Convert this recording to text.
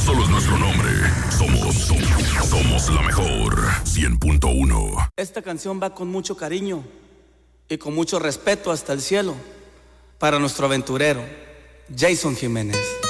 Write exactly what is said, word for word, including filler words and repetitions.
solo es nuestro nombre. Somos, somos, somos la mejor. cien punto uno. Esta canción va con mucho cariño y con mucho respeto hasta el cielo para nuestro aventurero, Jason Jiménez.